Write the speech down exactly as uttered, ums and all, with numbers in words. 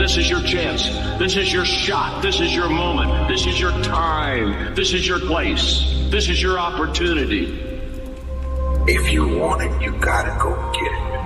This is your chance. This is your shot. This is your moment. This is your time. This is your place. This is your opportunity. If you want it, you gotta go get it.